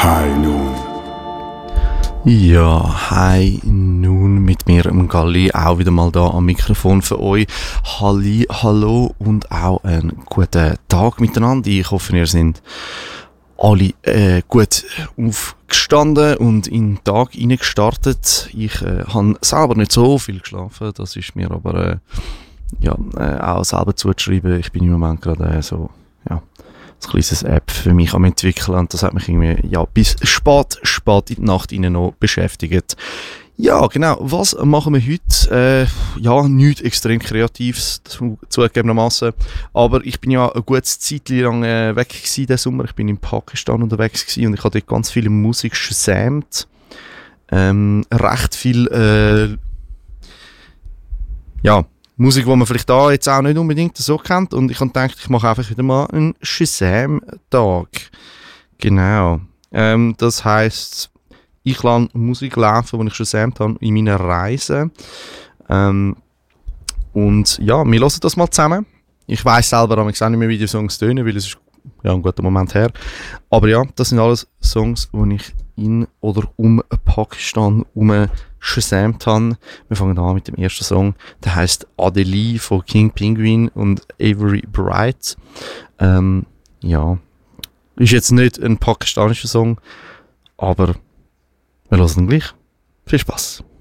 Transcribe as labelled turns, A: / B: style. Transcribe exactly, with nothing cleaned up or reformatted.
A: High Noon.
B: Ja, hi, nun mit mir, im Galli, auch wieder mal da am Mikrofon für euch. Halli, hallo und auch einen guten Tag miteinander. Ich hoffe, ihr seid alle äh, gut aufgestanden und in den Tag reingestartet. Ich äh, habe selber nicht so viel geschlafen, das ist mir aber äh, ja, äh, auch selber zuzuschreiben. Ich bin im Moment gerade äh, so, ja, ein kleines App für mich am entwickeln und das hat mich irgendwie ja, bis spät, spät in die Nacht rein noch beschäftigt. Ja, genau. Was machen wir heute? Äh, ja, nichts extrem Kreatives, zugegebenermaßen. Aber ich bin ja ein gutes Zeit lang äh, weg gewesen diesen Sommer. Ich bin in Pakistan unterwegs gewesen und ich habe dort ganz viele Musik gesamt. Ähm, recht viel, äh, ja, Musik, die man vielleicht da jetzt auch nicht unbedingt so kennt. Und ich habe gedacht, ich mache einfach wieder mal einen Shazam-Tag. Genau. Ähm, das heisst, ich lasse Musik laufen, die ich shazamt habe in meinen Reisen. Ähm, und ja, wir hören das mal zusammen. Ich weiss selber auch nicht mehr, wie die Songs tönen, weil es ist ja ein guter Moment her. Aber ja, das sind alles Songs, die ich in oder um Pakistan herum shazamt habe. Wir fangen an mit dem ersten Song. Der heisst Adelie von King Penguin und Avery Bright. Ähm, ja, ist jetzt nicht ein pakistanischer Song, aber wir hören ihn gleich. Viel Spaß!